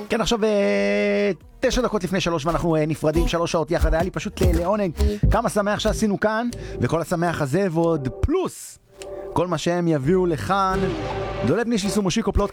כן, עכשיו 9 דקות לפני 3 ואנחנו נפרדים 3 שעות יחד. היה לי פשוט לעונג כמה שמח שעשינו כאן, וכל השמח הזה ועוד פלוס כל מה שהם יביאו לכאן. דולב נישיס ומושיקו פלוטקאסט